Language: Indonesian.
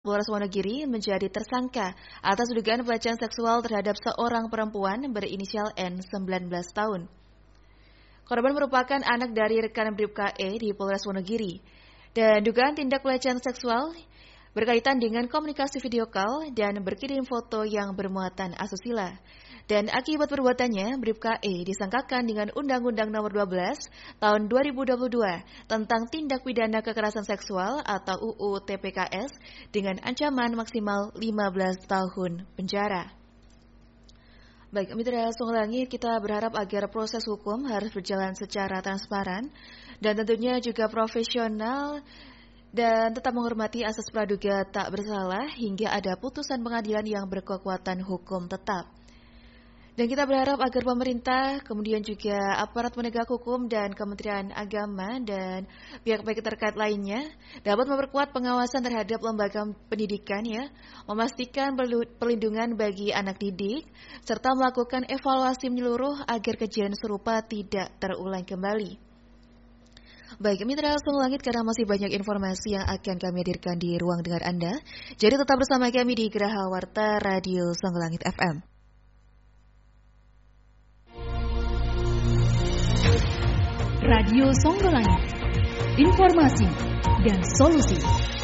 Polres Wonogiri menjadi tersangka atas dugaan pelecehan seksual terhadap seorang perempuan berinisial N, 19 tahun. Korban merupakan anak dari rekan Bribka E di Polres Wonogiri. Dan dugaan tindak pelecehan seksual berkaitan dengan komunikasi video call dan berkirim foto yang bermuatan asusila. Dan akibat perbuatannya, Bribka E disangkakan dengan Undang-Undang Nomor 12 Tahun 2022 tentang Tindak Pidana Kekerasan Seksual atau UU TPKS dengan ancaman maksimal 15 tahun penjara. Baik, Mitra Sungai Langit, kita berharap agar proses hukum harus berjalan secara transparan dan tentunya juga profesional dan tetap menghormati asas praduga tak bersalah hingga ada putusan pengadilan yang berkekuatan hukum tetap. Dan kita berharap agar pemerintah, kemudian juga aparat penegak hukum dan Kementerian Agama dan pihak-pihak terkait lainnya dapat memperkuat pengawasan terhadap lembaga pendidikan ya, memastikan perlindungan bagi anak didik, serta melakukan evaluasi menyeluruh agar kejadian serupa tidak terulang kembali. Baik, Mitra Sungai Langit, karena masih banyak informasi yang akan kami hadirkan di ruang dengar Anda, jadi tetap bersama kami di Geraha Warta Radio Sungai Langit FM. Radio Songgolangit, informasi dan solusi.